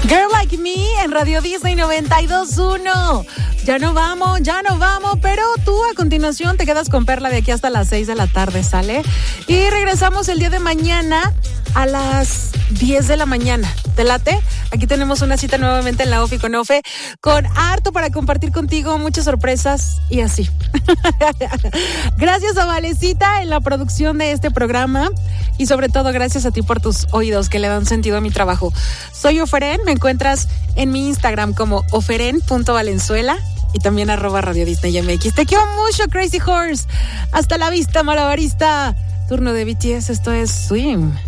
Girl Like Me en Radio Disney 92.1. Ya no vamos, pero tú a continuación te quedas con Perla de aquí hasta las 6 de la tarde, ¿sale? Y regresamos el día de mañana a las 10 de la mañana. ¿Te late? Aquí tenemos una cita nuevamente en la Ofi con Ofe, con harto para compartir contigo, muchas sorpresas y así. Gracias a Valecita en la producción de este programa y sobre todo gracias a ti por tus oídos que le dan sentido a mi trabajo. Soy Oferen, me encuentras en mi Instagram como oferen.valenzuela y también @Radio Disney MX. Te quiero mucho, Crazy Horse. Hasta la vista, malabarista. Turno de BTS, esto es Swim.